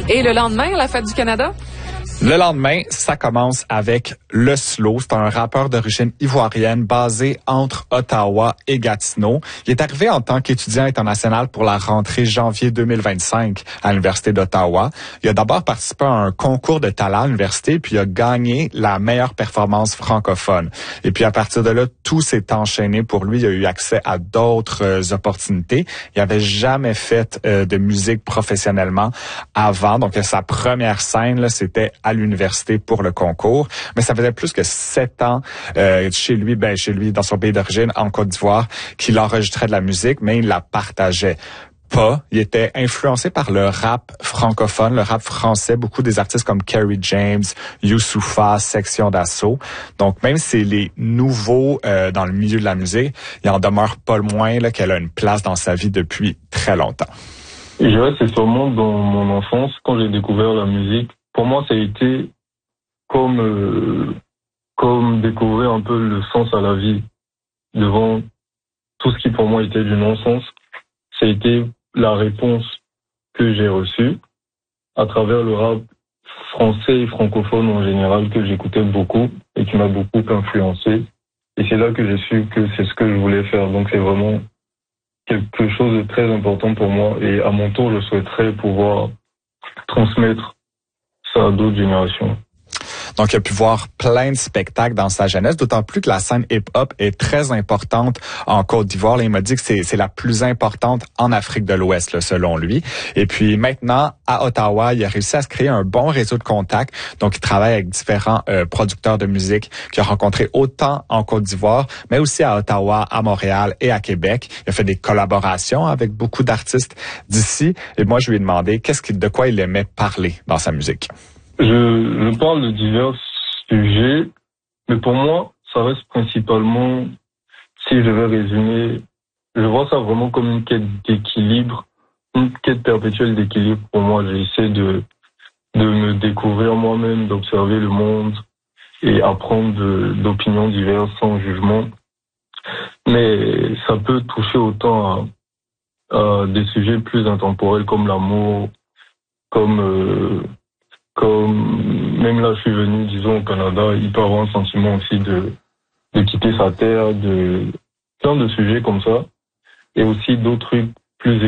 Et le lendemain, la fête du Canada? Le lendemain, ça commence avec Le Slow. C'est un rappeur d'origine ivoirienne basé entre Ottawa et Gatineau. Il est arrivé en tant qu'étudiant international pour la rentrée janvier 2025 à l'Université d'Ottawa. Il a d'abord participé à un concours de talent à l'université, puis il a gagné la meilleure performance francophone. Et puis à partir de là, tout s'est enchaîné pour lui. Il a eu accès à d'autres opportunités. Il n'avait jamais fait de musique professionnellement avant. Donc sa première scène, là, c'était à l'université pour le concours, mais ça faisait plus que 7 ans chez lui, dans son pays d'origine, en Côte d'Ivoire, qu'il enregistrait de la musique, mais il la partageait pas. Il était influencé par le rap francophone, le rap français, beaucoup des artistes comme Kerry James, Youssoupha, Section d'Assaut. Donc même si c'est les nouveaux dans le milieu de la musique, il en demeure pas le moins là, qu'elle a une place dans sa vie depuis très longtemps. Je dirais que c'est sûrement dans mon enfance, quand j'ai découvert la musique. Pour moi, ça a été comme découvrir un peu le sens à la vie devant tout ce qui pour moi était du non-sens. Ça a été la réponse que j'ai reçue à travers le rap français et francophone en général que j'écoutais beaucoup et qui m'a beaucoup influencé. Et c'est là que j'ai su que c'est ce que je voulais faire. Donc c'est vraiment quelque chose de très important pour moi. Et à mon tour, je souhaiterais pouvoir transmettre ça à d'autres générations. Donc, il a pu voir plein de spectacles dans sa jeunesse, d'autant plus que la scène hip-hop est très importante en Côte d'Ivoire. Là, il m'a dit que c'est la plus importante en Afrique de l'Ouest, là, selon lui. Et puis maintenant, à Ottawa, il a réussi à se créer un bon réseau de contacts. Donc, il travaille avec différents producteurs de musique qu'il a rencontrés autant en Côte d'Ivoire, mais aussi à Ottawa, à Montréal et à Québec. Il a fait des collaborations avec beaucoup d'artistes d'ici. Et moi, je lui ai demandé de quoi il aimait parler dans sa musique. Je parle de divers sujets, mais pour moi, ça reste principalement, si je devais résumer, je vois ça vraiment comme une quête d'équilibre, une quête perpétuelle d'équilibre pour moi. J'essaie de me découvrir moi-même, d'observer le monde et apprendre d'opinions diverses sans jugement. Mais ça peut toucher autant à des sujets plus intemporels comme l'amour, comme même là je suis venu, disons, au Canada, il peut avoir un sentiment aussi de quitter sa terre, de plein de sujets comme ça, et aussi d'autres trucs